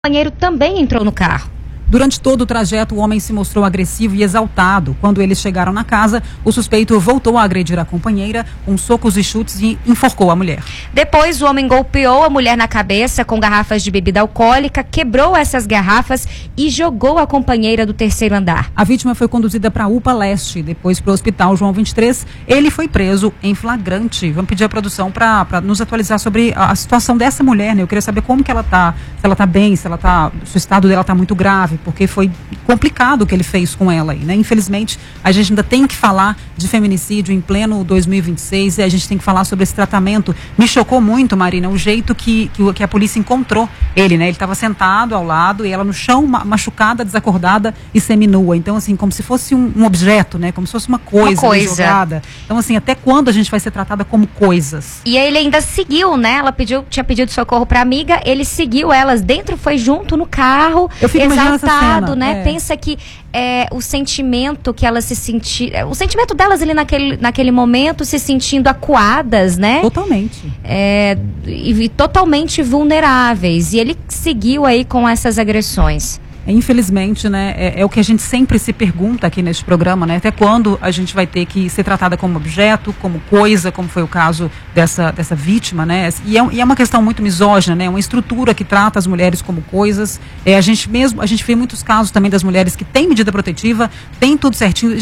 companheiro também entrou no carro. Durante todo o trajeto, o homem se mostrou agressivo e exaltado. Quando eles chegaram na casa, o suspeito voltou a agredir a companheira com socos e chutes e enforcou a mulher. Depois, o homem golpeou a mulher na cabeça com garrafas de bebida alcoólica, quebrou essas garrafas e jogou a companheira do terceiro andar. A vítima foi conduzida para a UPA Leste, depois para o Hospital João 23. Ele foi preso em flagrante. Vamos pedir à produção para nos atualizar sobre a situação dessa mulher, né? Eu queria saber como que ela está, se ela está bem, se o estado dela está muito grave, porque foi complicado o que ele fez com ela aí, né? Infelizmente, a gente ainda tem que falar de feminicídio em pleno 2026 e a gente tem que falar sobre esse tratamento. Me chocou muito, Marina, o jeito que a polícia encontrou ele, né? Ele estava sentado ao lado e ela no chão, machucada, desacordada e seminua. Então, assim, como se fosse um objeto, né? Como se fosse uma coisa. Jogada. Então, assim, até quando a gente vai ser tratada como coisas? E aí ele ainda seguiu, né? Ela tinha pedido socorro pra amiga, ele seguiu elas dentro, foi junto no carro, eu fico exaltado, né? Pensa que o sentimento que elas se sentiram, o sentimento delas ali naquele momento, se sentindo acuadas, né? Totalmente. E totalmente vulneráveis. E ele seguiu aí com essas agressões. Infelizmente, né, é o que a gente sempre se pergunta aqui neste programa, né? Até quando a gente vai ter que ser tratada como objeto, como coisa, como foi o caso dessa vítima, né? E é uma questão muito misógina, né? Uma estrutura que trata as mulheres como coisas. A gente vê muitos casos também das mulheres que têm medida protetiva, tem tudo certinho,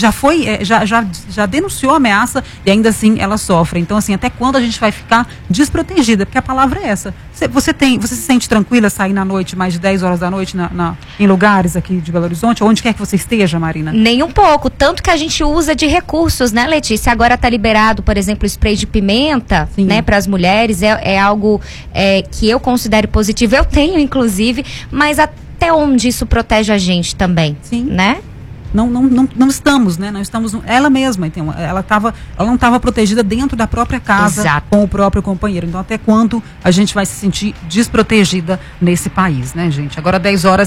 já denunciou a ameaça e ainda assim ela sofre. Então, assim, até quando a gente vai ficar desprotegida? Porque a palavra é essa. Você se sente tranquila sair na noite, mais de 10 horas da noite em lugares aqui de Belo Horizonte, onde quer que você esteja, Marina? Nem um pouco, tanto que a gente usa de recursos, né, Letícia? Agora está liberado, por exemplo, spray de pimenta, né, para as mulheres, é algo que eu considero positivo, eu tenho inclusive, mas até onde isso protege a gente também, né? Não estamos, né? Não estamos. Ela mesma, então, ela não estava protegida dentro da própria casa. Exato. Com o próprio companheiro. Então, até quando a gente vai se sentir desprotegida nesse país, né, gente? Agora,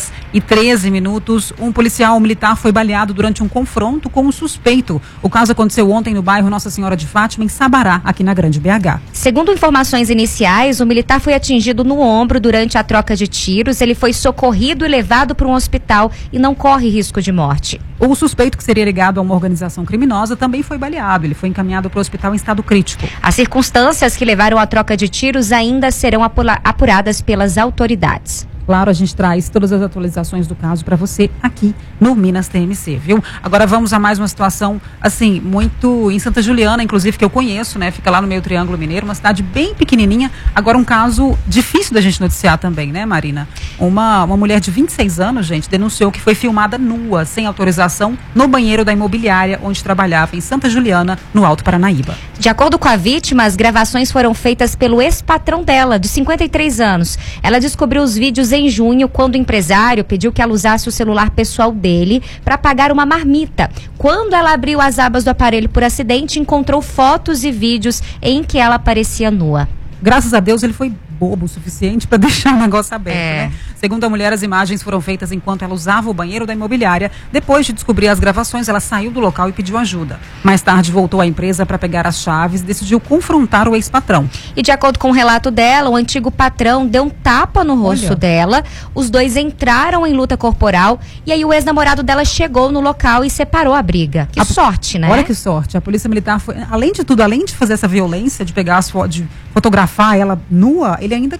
10h13. Um policial militar foi baleado durante um confronto com um suspeito. O caso aconteceu ontem no bairro Nossa Senhora de Fátima, em Sabará, aqui na Grande BH. Segundo informações iniciais, o militar foi atingido no ombro durante a troca de tiros. Ele foi socorrido e levado para um hospital e não corre risco de morte. O suspeito, que seria ligado a uma organização criminosa, também foi baleado. Ele foi encaminhado para o hospital em estado crítico. As circunstâncias que levaram à troca de tiros ainda serão apuradas pelas autoridades. Claro, a gente traz todas as atualizações do caso para você aqui no Minas TMC, viu? Agora vamos a mais uma situação, assim, muito em Santa Juliana, inclusive, que eu conheço, né? Fica lá no meio Triângulo Mineiro, uma cidade bem pequenininha. Agora um caso difícil da gente noticiar também, né, Marina? Uma mulher de 26 anos, gente, denunciou que foi filmada nua, sem autorização, no banheiro da imobiliária onde trabalhava, em Santa Juliana, no Alto Paranaíba. De acordo com a vítima, as gravações foram feitas pelo ex-patrão dela, de 53 anos. Ela descobriu os vídeos em junho, quando o empresário pediu que ela usasse o celular pessoal dele para pagar uma marmita. Quando ela abriu as abas do aparelho por acidente, encontrou fotos e vídeos em que ela aparecia nua. Graças a Deus ele foi bobo o suficiente para deixar o negócio aberto, né? Segundo a mulher, as imagens foram feitas enquanto ela usava o banheiro da imobiliária. Depois de descobrir as gravações, ela saiu do local e pediu ajuda. Mais tarde, voltou à empresa para pegar as chaves e decidiu confrontar o ex-patrão. E de acordo com o relato dela, o antigo patrão deu um tapa no rosto dela. Os dois entraram em luta corporal e aí o ex-namorado dela chegou no local e separou a briga. Que sorte, né? Olha que sorte. A polícia militar foi, além de tudo, além de fazer essa violência, de pegar de fotografar ela nua, ele ainda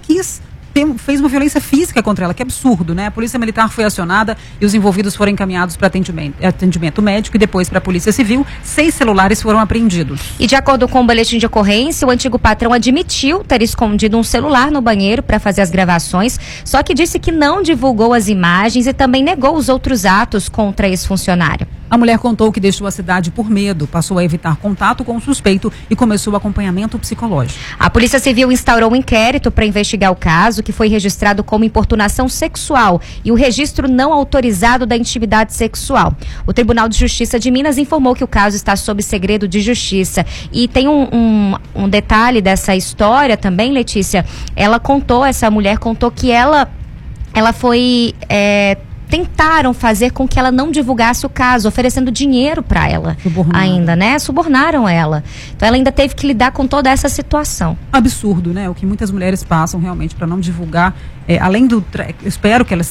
fez uma violência física contra ela, que absurdo, né? A polícia militar foi acionada e os envolvidos foram encaminhados para atendimento médico e depois para a polícia civil. 6 celulares foram apreendidos. E de acordo com o boletim de ocorrência, o antigo patrão admitiu ter escondido um celular no banheiro para fazer as gravações, só que disse que não divulgou as imagens e também negou os outros atos contra esse funcionário. A mulher contou que deixou a cidade por medo, passou a evitar contato com o suspeito e começou o acompanhamento psicológico. A Polícia Civil instaurou um inquérito para investigar o caso, que foi registrado como importunação sexual e o registro não autorizado da intimidade sexual. O Tribunal de Justiça de Minas informou que o caso está sob segredo de justiça. E tem um detalhe dessa história também, Letícia. Essa mulher contou que ela foi tentaram fazer com que ela não divulgasse o caso, oferecendo dinheiro para ela ainda, né? Subornaram ela. Então ela ainda teve que lidar com toda essa situação. Absurdo, né? O que muitas mulheres passam realmente para não divulgar, além do... Eu espero que elas